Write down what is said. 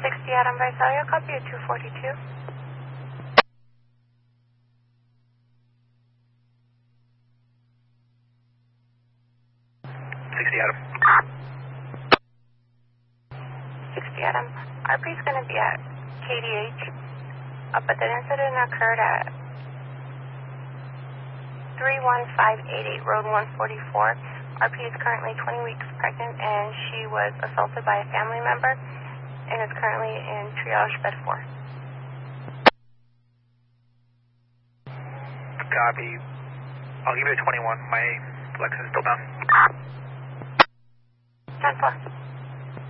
60 Adam Visalia, copy at 242. 60 Adam. 60 Adam. RP is going to be at KDH, but the incident occurred at 31588 Road 144. RP is currently 20 weeks pregnant and she was assaulted by a family member and is currently in triage bed 4. Copy. I'll give you a 21. My Lexus is still down. 10-4.